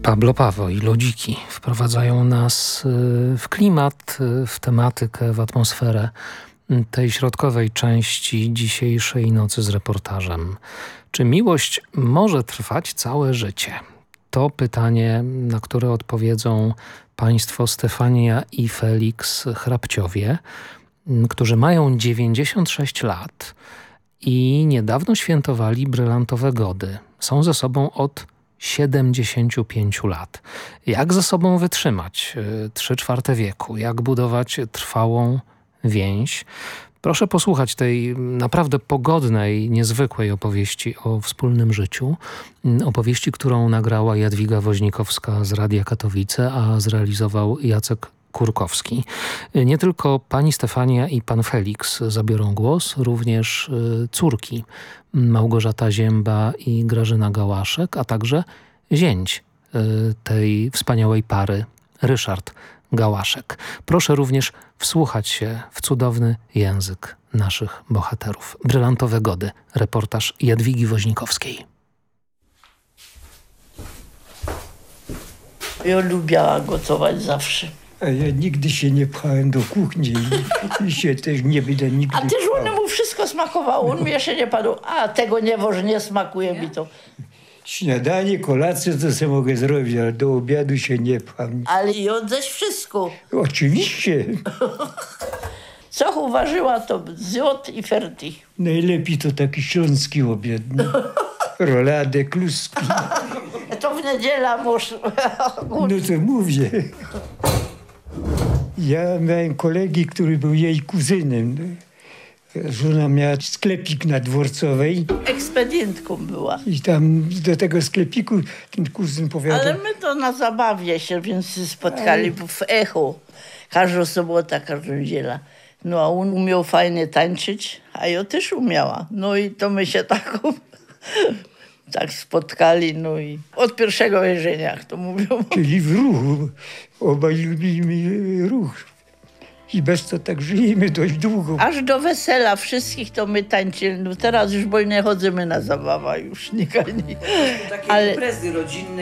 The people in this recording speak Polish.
Pablo Paweł i Lodziki wprowadzają nas w klimat, w tematykę, w atmosferę tej środkowej części dzisiejszej Nocy z reportażem. Czy miłość może trwać całe życie? To pytanie, na które odpowiedzą państwo Stefania i Felix Hrabciowie, którzy mają 96 lat i niedawno świętowali brylantowe gody. Są ze sobą od 75 lat. Jak ze sobą wytrzymać 3/4 wieku? Jak budować trwałą więź? Proszę posłuchać tej naprawdę pogodnej, niezwykłej opowieści o wspólnym życiu. Opowieści, którą nagrała Jadwiga Woźnikowska z Radia Katowice, a zrealizował Jacek Kurkowski. Nie tylko pani Stefania i pan Felix zabiorą głos, również córki Małgorzata Zięba i Grażyna Gałaszek, a także zięć tej wspaniałej pary, Ryszard Gałaszek. Proszę również wsłuchać się w cudowny język naszych bohaterów. Brylantowe gody. Reportaż Jadwigi Woźnikowskiej. Ja lubiła gotować zawsze. A ja nigdy się nie pchałem do kuchni i się też nie będę nigdy A też pchał. mu wszystko smakowało. On mi jeszcze nie padł. A tego nie smakuje mi to. Śniadanie, kolację to sobie mogę zrobić, ale do obiadu się nie pcham. Ale i odześ wszystko. Oczywiście. Co uważyła, to zjot i ferti. Najlepiej to taki śląski obiad. No. Rolady, kluski. To w niedzielę może. No to mówię. Ja miałem kolegi, który był jej kuzynem. Żona miała sklepik na Dworcowej Ekspedientką była. i tam do tego sklepiku ten kuzyn powiadał... Ale my to na zabawie się więc spotkali w Echo. Każdą sobotę, każdą niedzielę. No a on umiał fajnie tańczyć, a ja też umiała. No i to my się tak spotkali, no i od pierwszego wejrzenia, jak to mówią. Czyli w ruchu. Obaj lubimy ruch. I bez to tak żyjemy dość długo. Aż do wesela wszystkich to my tańczyli. No teraz już bo nie chodzimy na zabawę, już nie. Takie Ale imprezy rodzinne.